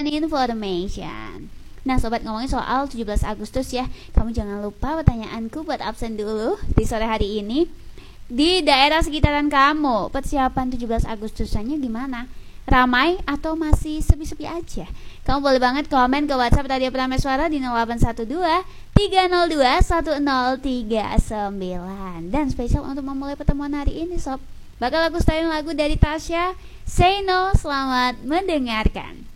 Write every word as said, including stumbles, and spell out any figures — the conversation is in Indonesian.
information. Nah sobat, ngomongin soal tujuh belas Agustus ya, kamu jangan lupa pertanyaanku buat absen dulu di sore hari ini. Di daerah sekitaran kamu, persiapan tujuh belas Agustusannya gimana? Ramai atau masih sepi-sepi aja? Kamu boleh banget komen ke WhatsApp Radio Prameswara di nol delapan satu dua tiga nol dua satu nol tiga sembilan. Dan spesial untuk memulai pertemuan hari ini sob, bakal aku styling lagu dari Tasya, Say No. Selamat mendengarkan.